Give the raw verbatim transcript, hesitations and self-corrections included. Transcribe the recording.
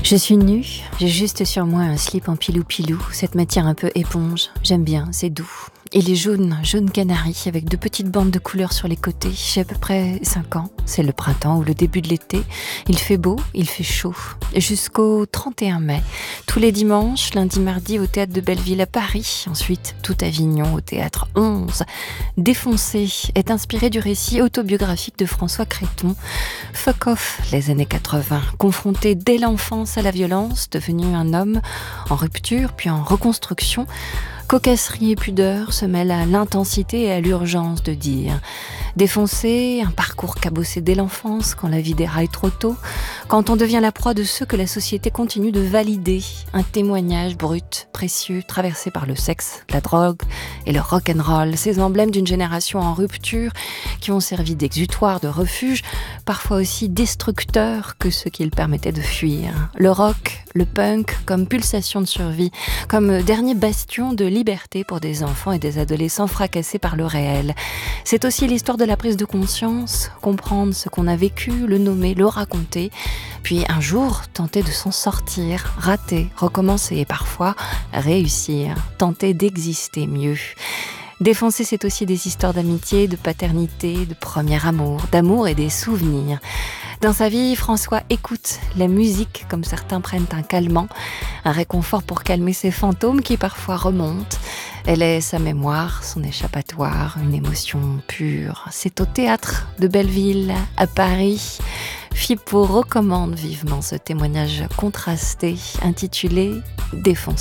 Je suis nue, j'ai juste sur moi un slip en pilou-pilou, cette matière un peu éponge. J'aime bien, c'est doux. Il est jaune, jaune canari, avec de petites bandes de couleurs sur les côtés. J'ai à peu près cinq ans, c'est le printemps ou le début de l'été. Il fait beau, il fait chaud. Jusqu'au trente et un mai, tous les dimanches, lundi, mardi au théâtre de Belleville à Paris. Ensuite, tout Avignon au théâtre onze. Défoncé est inspiré du récit autobiographique de François Créton. Fuck off, les années quatre-vingts, confronté dès l'enfance à la violence, devenu un homme en rupture puis en reconstruction. Cocasserie et pudeur se mêlent à l'intensité et à l'urgence de dire. Défoncé, un parcours cabossé dès l'enfance, quand la vie déraille trop tôt, quand on devient la proie de ceux que la société continue de valider. Un témoignage brut, précieux, traversé par le sexe, la drogue et le rock'n'roll, ces emblèmes d'une génération en rupture qui ont servi d'exutoire, de refuge, parfois aussi destructeurs que ceux qu'ils permettaient de fuir. Le rock, le punk, comme pulsation de survie, comme dernier bastion de liberté pour des enfants et des adolescents fracassés par le réel. C'est aussi l'histoire de la prise de conscience, comprendre ce qu'on a vécu, le nommer, le raconter, puis un jour tenter de s'en sortir, rater, recommencer et parfois réussir, tenter d'exister mieux. Défoncer, c'est aussi des histoires d'amitié, de paternité, de premier amour, d'amour et des souvenirs. Dans sa vie, François écoute la musique comme certains prennent un calmant, un réconfort pour calmer ses fantômes qui parfois remontent. Elle est sa mémoire, son échappatoire, une émotion pure. C'est au théâtre de Belleville, à Paris. Fippo recommande vivement ce témoignage contrasté intitulé « Défoncé ».